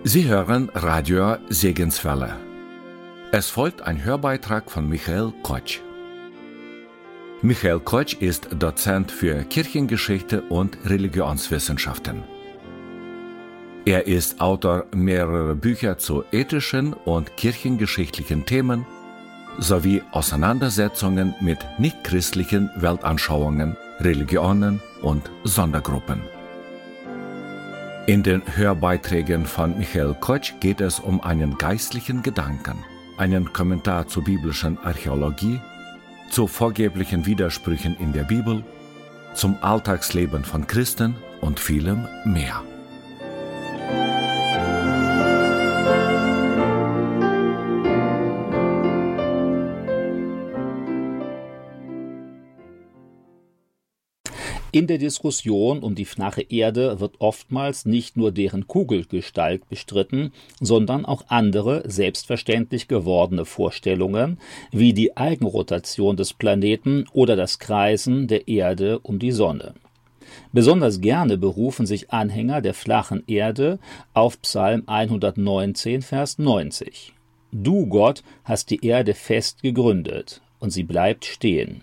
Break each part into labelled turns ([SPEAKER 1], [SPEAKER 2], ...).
[SPEAKER 1] Sie hören Radio Segenswelle. Es folgt ein Hörbeitrag von Michael Kotsch. Michael Kotsch ist Dozent für Kirchengeschichte und Religionswissenschaften. Er ist Autor mehrerer Bücher zu ethischen und kirchengeschichtlichen Themen sowie Auseinandersetzungen mit nichtchristlichen Weltanschauungen, Religionen und Sondergruppen. In den Hörbeiträgen von Michael Kotsch geht es um einen geistlichen Gedanken, einen Kommentar zur biblischen Archäologie, zu vorgeblichen Widersprüchen in der Bibel, zum Alltagsleben von Christen und vielem mehr.
[SPEAKER 2] In der Diskussion um die flache Erde wird oftmals nicht nur deren Kugelgestalt bestritten, sondern auch andere selbstverständlich gewordene Vorstellungen, wie die Eigenrotation des Planeten oder das Kreisen der Erde um die Sonne. Besonders gerne berufen sich Anhänger der flachen Erde auf Psalm 119, Vers 90. Du, Gott, hast die Erde fest gegründet, und sie bleibt stehen.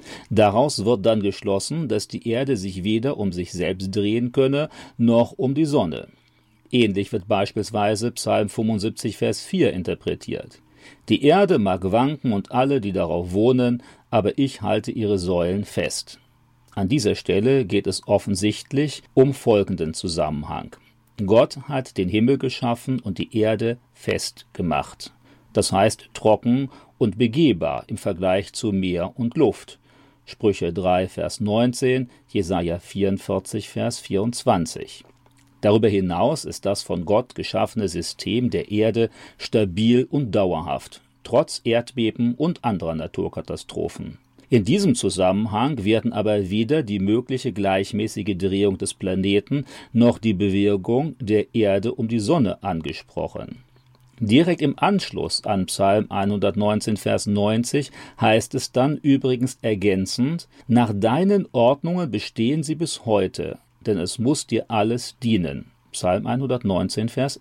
[SPEAKER 2] Daraus wird dann geschlossen, dass die Erde sich weder um sich selbst drehen könne, noch um die Sonne. Ähnlich wird beispielsweise Psalm 75, Vers 4 interpretiert. Die Erde mag wanken und alle, die darauf wohnen, aber ich halte ihre Säulen fest. An dieser Stelle geht es offensichtlich um folgenden Zusammenhang. Gott hat den Himmel geschaffen und die Erde fest gemacht. Das heißt trocken und begehbar im Vergleich zu Meer und Luft. Sprüche 3, Vers 19, Jesaja 44, Vers 24. Darüber hinaus ist das von Gott geschaffene System der Erde stabil und dauerhaft, trotz Erdbeben und anderer Naturkatastrophen. In diesem Zusammenhang werden aber weder die mögliche gleichmäßige Drehung des Planeten noch die Bewegung der Erde um die Sonne angesprochen. Direkt im Anschluss an Psalm 119, Vers 90 heißt es dann übrigens ergänzend: Nach deinen Ordnungen bestehen sie bis heute, denn es muss dir alles dienen. Psalm 119, Vers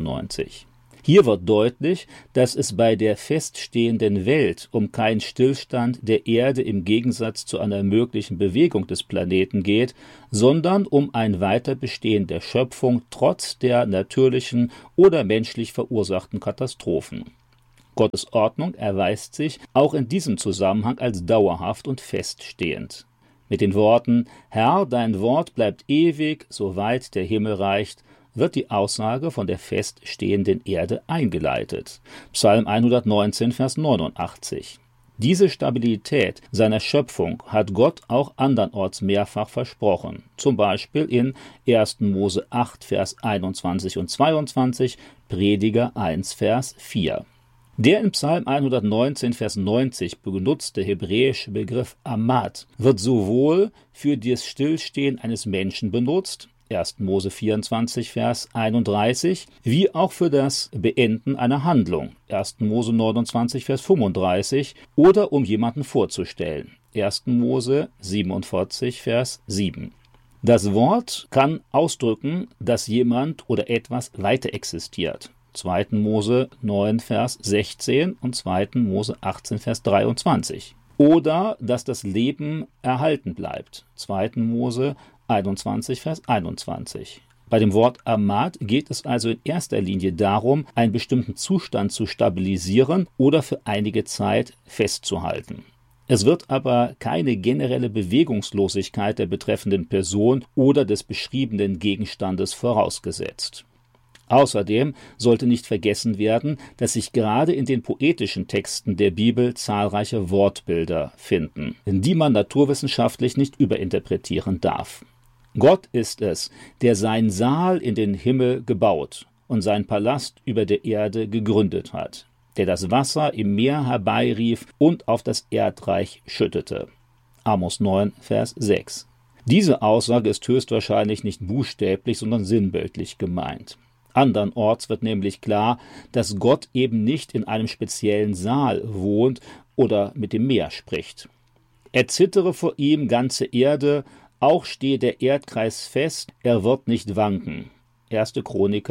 [SPEAKER 2] 91. Hier wird deutlich, dass es bei der feststehenden Welt um keinen Stillstand der Erde im Gegensatz zu einer möglichen Bewegung des Planeten geht, sondern um ein Weiterbestehen der Schöpfung trotz der natürlichen oder menschlich verursachten Katastrophen. Gottes Ordnung erweist sich auch in diesem Zusammenhang als dauerhaft und feststehend. Mit den Worten: Herr, dein Wort bleibt ewig, soweit der Himmel reicht, wird die Aussage von der feststehenden Erde eingeleitet. Psalm 119, Vers 89. Diese Stabilität seiner Schöpfung hat Gott auch andernorts mehrfach versprochen, zum Beispiel in 1. Mose 8, Vers 21 und 22, Prediger 1, Vers 4. Der in Psalm 119, Vers 90 benutzte hebräische Begriff Amad wird sowohl für das Stillstehen eines Menschen benutzt, 1. Mose 24, Vers 31, wie auch für das Beenden einer Handlung, 1. Mose 29, Vers 35, oder um jemanden vorzustellen, 1. Mose 47, Vers 7. Das Wort kann ausdrücken, dass jemand oder etwas weiter existiert, 2. Mose 9, Vers 16 und 2. Mose 18, Vers 23. Oder dass das Leben erhalten bleibt, 2. Mose 21, Vers 21. Bei dem Wort Amad geht es also in erster Linie darum, einen bestimmten Zustand zu stabilisieren oder für einige Zeit festzuhalten. Es wird aber keine generelle Bewegungslosigkeit der betreffenden Person oder des beschriebenen Gegenstandes vorausgesetzt. Außerdem sollte nicht vergessen werden, dass sich gerade in den poetischen Texten der Bibel zahlreiche Wortbilder finden, die man naturwissenschaftlich nicht überinterpretieren darf. Gott ist es, der seinen Saal in den Himmel gebaut und seinen Palast über der Erde gegründet hat, der das Wasser im Meer herbeirief und auf das Erdreich schüttete. Amos 9, Vers 6. Diese Aussage ist höchstwahrscheinlich nicht buchstäblich, sondern sinnbildlich gemeint. Andernorts wird nämlich klar, dass Gott eben nicht in einem speziellen Saal wohnt oder mit dem Meer spricht. Erzittere vor ihm ganze Erde, auch stehe der Erdkreis fest, er wird nicht wanken. 1. Chroniker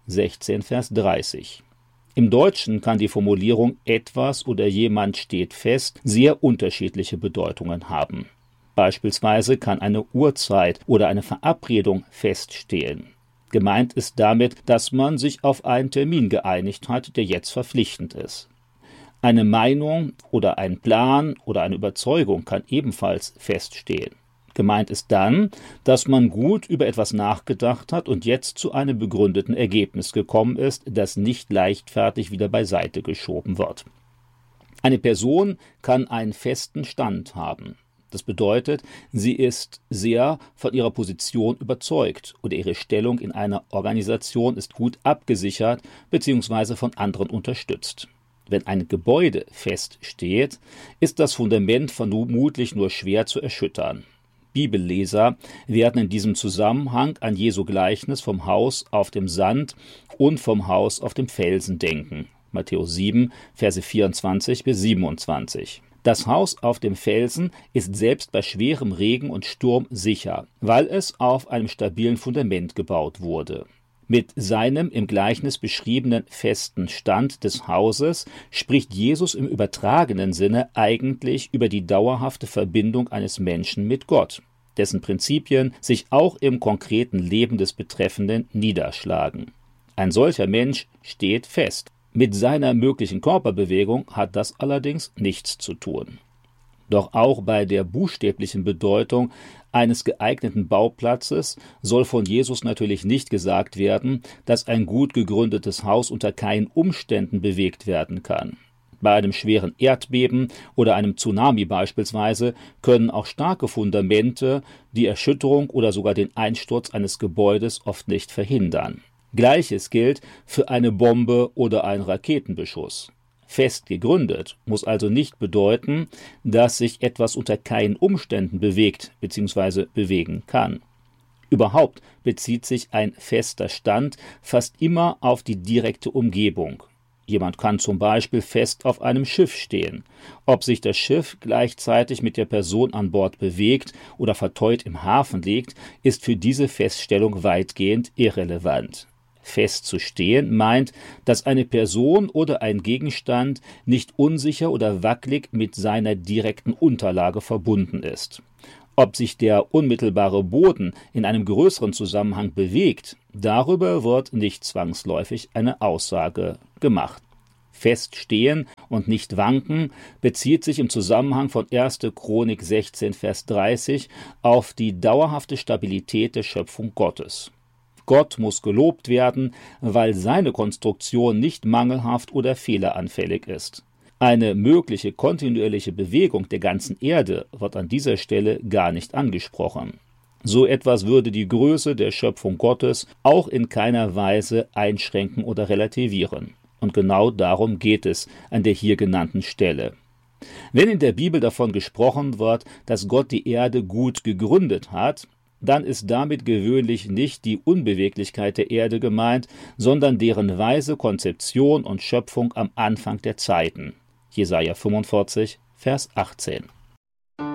[SPEAKER 2] 16, Vers 30. Im Deutschen kann die Formulierung etwas oder jemand steht fest sehr unterschiedliche Bedeutungen haben. Beispielsweise kann eine Uhrzeit oder eine Verabredung feststehen. Gemeint ist damit, dass man sich auf einen Termin geeinigt hat, der jetzt verpflichtend ist. Eine Meinung oder ein Plan oder eine Überzeugung kann ebenfalls feststehen. Gemeint ist dann, dass man gut über etwas nachgedacht hat und jetzt zu einem begründeten Ergebnis gekommen ist, das nicht leichtfertig wieder beiseite geschoben wird. Eine Person kann einen festen Stand haben. Das bedeutet, sie ist sehr von ihrer Position überzeugt oder ihre Stellung in einer Organisation ist gut abgesichert bzw. von anderen unterstützt. Wenn ein Gebäude feststeht, ist das Fundament vermutlich nur schwer zu erschüttern. Bibelleser werden in diesem Zusammenhang an Jesu Gleichnis vom Haus auf dem Sand und vom Haus auf dem Felsen denken. Matthäus 7, Verse 24 bis 27. Das Haus auf dem Felsen ist selbst bei schwerem Regen und Sturm sicher, weil es auf einem stabilen Fundament gebaut wurde. Mit seinem im Gleichnis beschriebenen festen Stand des Hauses spricht Jesus im übertragenen Sinne eigentlich über die dauerhafte Verbindung eines Menschen mit Gott, dessen Prinzipien sich auch im konkreten Leben des Betreffenden niederschlagen. Ein solcher Mensch steht fest. Mit seiner möglichen Körperbewegung hat das allerdings nichts zu tun. Doch auch bei der buchstäblichen Bedeutung eines geeigneten Bauplatzes soll von Jesus natürlich nicht gesagt werden, dass ein gut gegründetes Haus unter keinen Umständen bewegt werden kann. Bei einem schweren Erdbeben oder einem Tsunami beispielsweise können auch starke Fundamente die Erschütterung oder sogar den Einsturz eines Gebäudes oft nicht verhindern. Gleiches gilt für eine Bombe oder einen Raketenbeschuss. Fest gegründet muss also nicht bedeuten, dass sich etwas unter keinen Umständen bewegt bzw. bewegen kann. Überhaupt bezieht sich ein fester Stand fast immer auf die direkte Umgebung. Jemand kann zum Beispiel fest auf einem Schiff stehen. Ob sich das Schiff gleichzeitig mit der Person an Bord bewegt oder verteut im Hafen liegt, ist für diese Feststellung weitgehend irrelevant. Festzustehen meint, dass eine Person oder ein Gegenstand nicht unsicher oder wackelig mit seiner direkten Unterlage verbunden ist. Ob sich der unmittelbare Boden in einem größeren Zusammenhang bewegt, darüber wird nicht zwangsläufig eine Aussage gemacht. Feststehen und nicht wanken bezieht sich im Zusammenhang von 1. Chronik 16, Vers 30 auf die dauerhafte Stabilität der Schöpfung Gottes. Gott muss gelobt werden, weil seine Konstruktion nicht mangelhaft oder fehleranfällig ist. Eine mögliche kontinuierliche Bewegung der ganzen Erde wird an dieser Stelle gar nicht angesprochen. So etwas würde die Größe der Schöpfung Gottes auch in keiner Weise einschränken oder relativieren. Und genau darum geht es an der hier genannten Stelle. Wenn in der Bibel davon gesprochen wird, dass Gott die Erde gut gegründet hat, dann ist damit gewöhnlich nicht die Unbeweglichkeit der Erde gemeint, sondern deren weise Konzeption und Schöpfung am Anfang der Zeiten. Jesaja 45, Vers 18.